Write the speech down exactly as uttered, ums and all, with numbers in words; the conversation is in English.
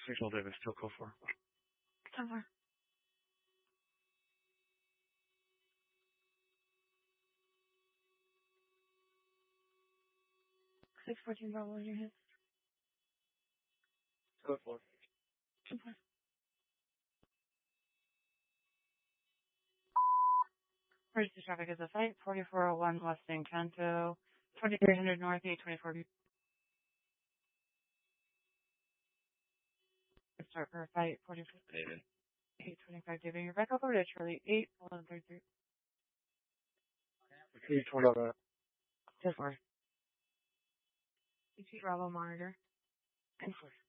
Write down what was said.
Signal Davis, Tilco four. Over. six fourteen Bravo in your head. Code four. Over. Emergency traffic is a site, forty-four oh one West Encanto, twenty-three hundred North, eight twenty-four. Start for a fight, forty-four. David. eight twenty-five, David. You're back over to Charlie eight, eleven thirty-three. eight twenty-five. ten four. Bravo monitor. ten four.